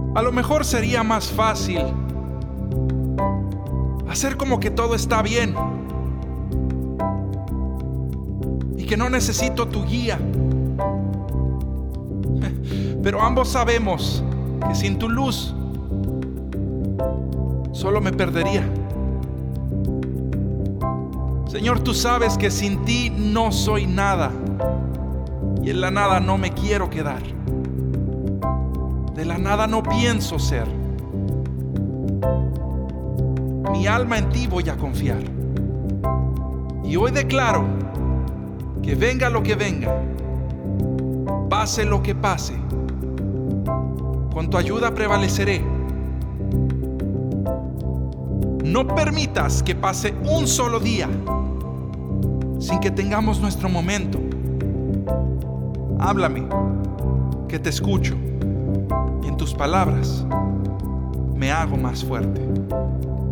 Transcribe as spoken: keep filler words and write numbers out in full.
A lo mejor sería más fácil hacer como que todo está bien y que no necesito tu guía. Pero ambos sabemos que sin tu luz solo me perdería. Señor, tú sabes que sin ti no soy nada y en la nada no me quiero quedar. De la nada no pienso ser. Mi alma en ti voy a confiar. Y hoy declaro que venga lo que venga, pase lo que pase, con tu ayuda prevaleceré. No permitas que pase un solo día sin que tengamos nuestro momento. Háblame, que te escucho, y en tus palabras me hago más fuerte.